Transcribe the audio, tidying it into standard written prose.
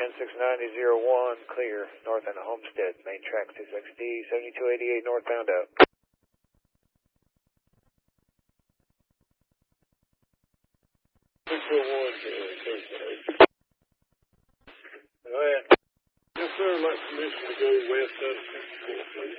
10-690-01, clear, north end of Homestead, main track 6XD, 7288 northbound out. Go ahead. Yes, sir. I'd like permission to go west of 64, please.